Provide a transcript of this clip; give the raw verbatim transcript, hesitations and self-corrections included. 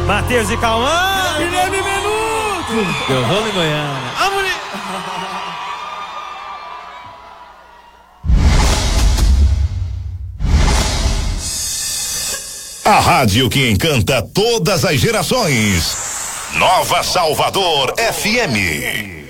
Matheus e Cauã. Guilherme Menudo. Deu rolo em Goiânia. Vamos. A rádio que encanta todas as gerações. Nova Salvador F M.